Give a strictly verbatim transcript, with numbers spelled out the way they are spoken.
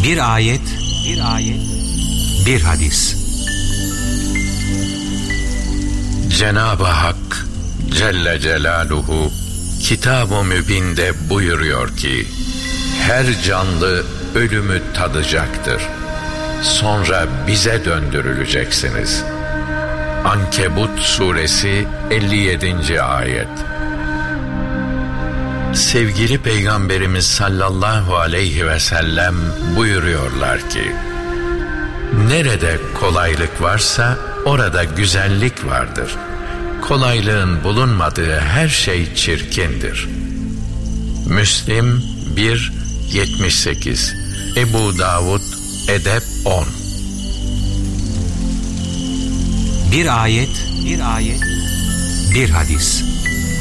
Bir ayet, bir ayet, bir hadis. Cenab-ı Hak Celle Celaluhu Kitab-ı Mübin'de buyuruyor ki, her canlı ölümü tadacaktır. Sonra bize döndürüleceksiniz. Ankebut suresi elli yedinci ayet. Sevgili Peygamberimiz sallallahu aleyhi ve sellem buyuruyorlar ki, nerede kolaylık varsa orada güzellik vardır. Kolaylığın bulunmadığı her şey çirkindir. Müslim bir yetmiş sekiz, Ebu Davud Edep on. Bir ayet, bir ayet, bir hadis.